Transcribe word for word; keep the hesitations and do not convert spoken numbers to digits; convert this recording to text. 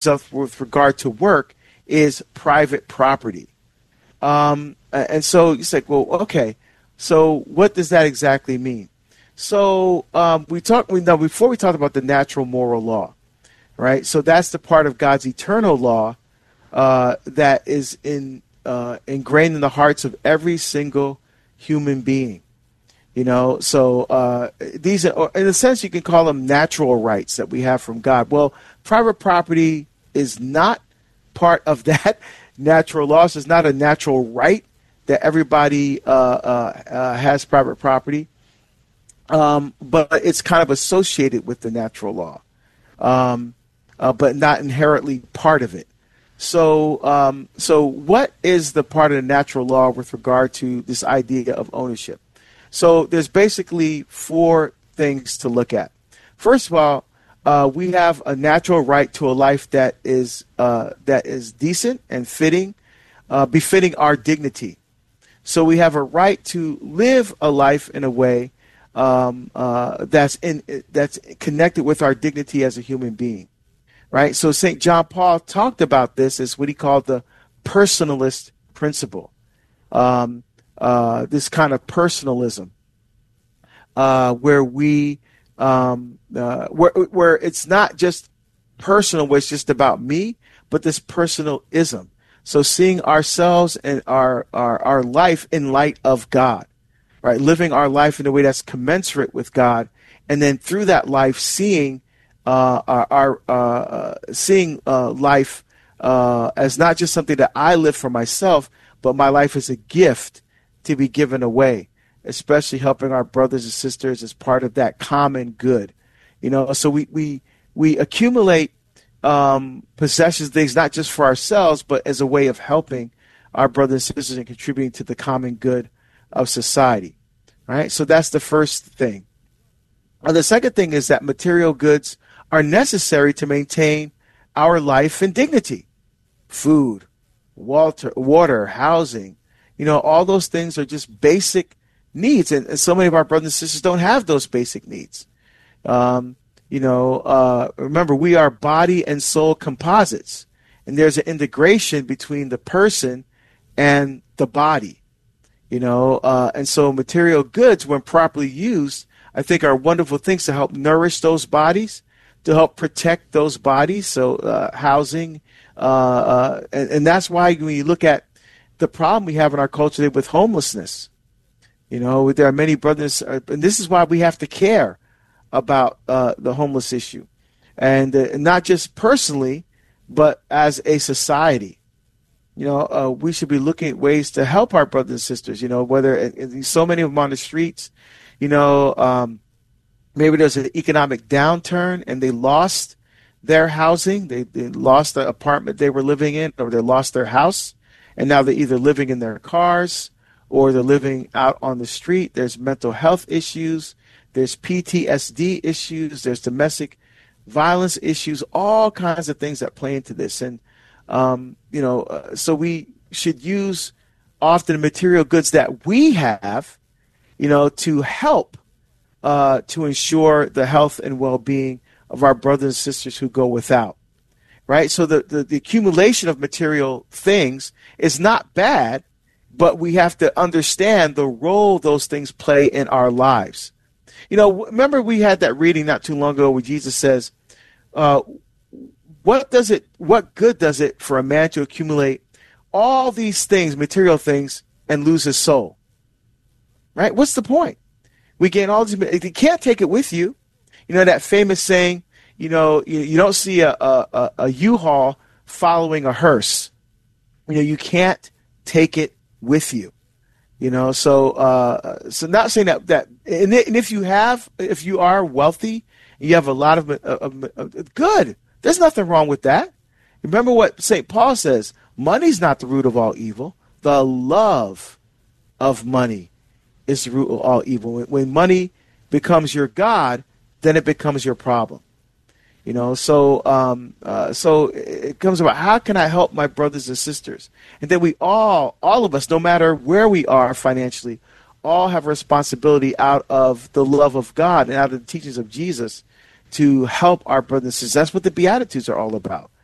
stuff with regard to work is private property. Um, and so you say, well, okay, so what does that exactly mean? So um, we talked, we know before we talked about the natural moral law, right? So that's the part of God's eternal law uh, that is in uh, ingrained in the hearts of every single human being. You know, so uh, these are, in a sense, you can call them natural rights that we have from God. Well, private property is not part of that natural law. It's not a natural right that everybody uh, uh, uh, has private property, um, but it's kind of associated with the natural law, um, uh, but not inherently part of it. So, um, so what is the part of the natural law with regard to this idea of ownership? So there's basically four things to look at. First of all, uh, we have a natural right to a life that is uh, that is decent and fitting, uh, befitting our dignity. So we have a right to live a life in a way um, uh, that's in that's connected with our dignity as a human being, right? So Saint John Paul talked about this as what he called the personalist principle. Um, Uh, this kind of personalism, uh, where we, um, uh, where where it's not just personal, where it's just about me, but this personalism. So seeing ourselves and our, our our life in light of God, right? Living our life in a way that's commensurate with God, and then through that life, seeing uh, our, our uh, seeing uh, life uh, as not just something that I live for myself, but my life is a gift to be given away, especially helping our brothers and sisters as part of that common good. You know, so we we we accumulate um, possessions, things not just for ourselves, but as a way of helping our brothers and sisters and contributing to the common good of society. Right? So that's the first thing. And the second thing is that material goods are necessary to maintain our life and dignity. Food, water, water, housing. You know, all those things are just basic needs, and, and so many of our brothers and sisters don't have those basic needs. Um, you know, uh, remember, we are body and soul composites, and there's an integration between the person and the body. You know, uh, and so material goods, when properly used, I think are wonderful things to help nourish those bodies, to help protect those bodies. So uh, housing, uh, uh, and, and that's why when you look at the problem we have in our culture today with homelessness, you know, there are many brothers, uh, and this is why we have to care about uh, the homeless issue, and uh, not just personally, but as a society. You know, uh, we should be looking at ways to help our brothers and sisters. You know, whether and, and so many of them on the streets, you know, um, maybe there's an economic downturn and they lost their housing, they, they lost the apartment they were living in, or they lost their house. And now they're either living in their cars or they're living out on the street. There's mental health issues. There's P T S D issues. There's domestic violence issues, all kinds of things that play into this. And, um, you know, uh, so we should use often material goods that we have, you know, to help uh, to ensure the health and well-being of our brothers and sisters who go without. Right? So the, the, the accumulation of material things is not bad, but we have to understand the role those things play in our lives. You know, remember we had that reading not too long ago where Jesus says, uh, what does it, what good does it for a man to accumulate all these things, material things, and lose his soul? Right? What's the point? We gain all these, you can't take it with you. You know, that famous saying, you know, you, you don't see a, a, a U-Haul following a hearse. You know, you can't take it with you. You know, so uh, so not saying that that and, and if you have, if you are wealthy, you have a lot of, of, of good. There's nothing wrong with that. Remember what Saint Paul says: money's not the root of all evil. The love of money is the root of all evil. When, when money becomes your God, then it becomes your problem. You know, so um, uh, so it comes about how can I help my brothers and sisters? And then we all, all of us, no matter where we are financially, all have a responsibility out of the love of God and out of the teachings of Jesus to help our brothers and sisters. That's what the Beatitudes are all about.